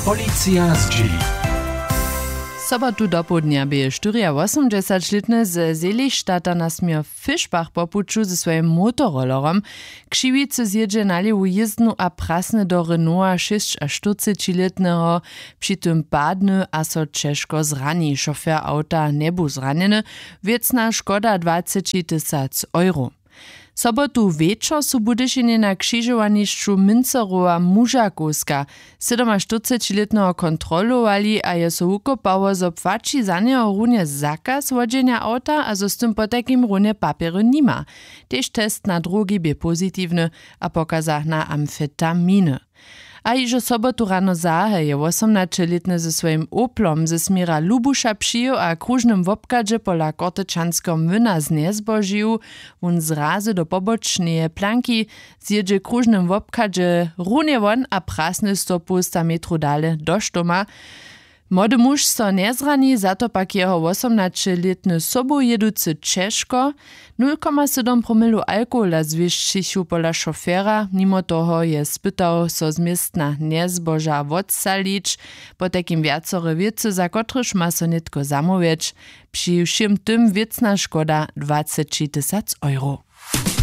Policja z dzieli. Sobotu do południa bije 84-letny z Selištata nasmier w Fischbach popuczu ze swoim motorollerom. Kšiwicy zjedzie na lewu jezdnu a prasny do Renaulta 46-letnego, przy tym padny a so ciężko zrani. Szofer auta nie był zranjeny, wiecna szkoda 20 000 euro. Sobotu wieczor su budyšenie na krzyżowaniszczu Mincerowa Mužakovska 47-letnego kontrolowali a je so ukopało, zo płaci za niego runie zakaz wodzenia auta, a zo z tym potekim runie papieru nima. Tež test na drogi bie pozytywny, a pokazach na amfetaminy. A iżo sobotu rano zahe je 18-letny ze swoim Oplom ze smira Lubusza przyjął a krużnym wopkadźe pola Kortyczanskom wynaznie zbożył. On zrazy do pobocznej planki zjedzie krużnym wopkadźe runie won a prasny 100 metrów dalej do štoma. Młody muž so nie zrani, za to pak jeho 18-letny sobu jeducy Češko, 0,7 promillu alkohola zwieszczył pola szofera, mimo toho je spytał so z miestna nie zboża odsalić, po takim wiacore wiece, za kotryż ma so nitko zamówić, przy všim tym wiecna szkoda 20 000 euro.